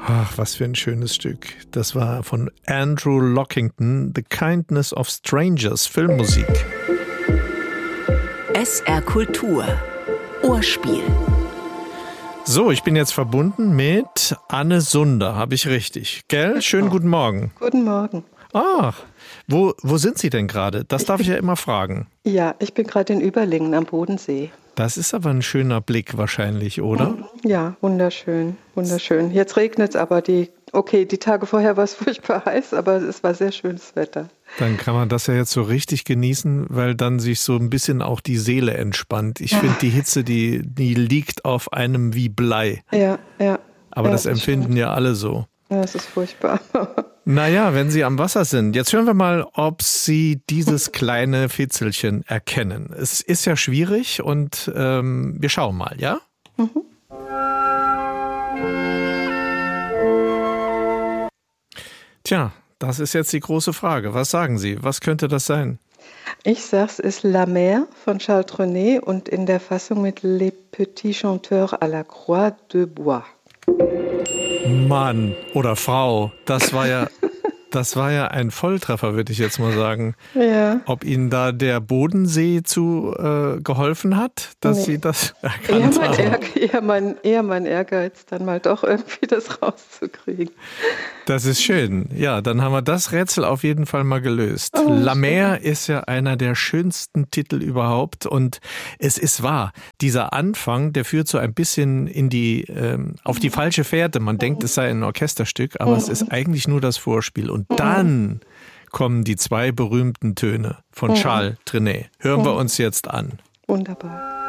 Ach, was für ein schönes Stück. Das war von Andrew Lockington, The Kindness of Strangers, Filmmusik. SR Kultur. Ohrspiel. So, ich bin jetzt verbunden mit Anne Sunder, habe ich richtig, gell? Schönen guten Morgen. Guten Morgen. Ach, wo sind Sie denn gerade? Das darf ich ja immer fragen. Ja, ich bin gerade in Überlingen am Bodensee. Das ist aber ein schöner Blick wahrscheinlich, oder? Ja, wunderschön, wunderschön. Jetzt regnet es aber, die Tage vorher war es furchtbar heiß, aber es war sehr schönes Wetter. Dann kann man das ja jetzt so richtig genießen, weil dann sich so ein bisschen auch die Seele entspannt. Ich finde, die Hitze, die liegt auf einem wie Blei. Ja. Aber ja, das empfinden stimmt. ja alle so. Ja, es ist furchtbar. Naja, wenn Sie am Wasser sind. Jetzt hören wir mal, ob Sie dieses kleine Fitzelchen erkennen. Es ist ja schwierig und wir schauen mal, ja? Tja, das ist jetzt die große Frage. Was sagen Sie? Was könnte das sein? Ich sag's, ist La Mer von Charles Trenet und in der Fassung mit Les Petits Chanteurs à la Croix de Bois. Mann oder Frau, das war ja ein Volltreffer, würde ich jetzt mal sagen. Ja. Ob Ihnen da der Bodensee geholfen hat, dass Sie das erkannt haben? Eher mein Ehrgeiz, dann mal doch irgendwie das rauszukriegen. Das ist schön. Ja, dann haben wir das Rätsel auf jeden Fall mal gelöst. Oh, La Mer ist ja einer der schönsten Titel überhaupt und es ist wahr, dieser Anfang, der führt so ein bisschen auf die falsche Fährte. Man denkt, es sei ein Orchesterstück, aber es ist eigentlich nur das Vorspiel. Und dann kommen die zwei berühmten Töne von Charles Trenet. Hören wir uns jetzt an. Wunderbar.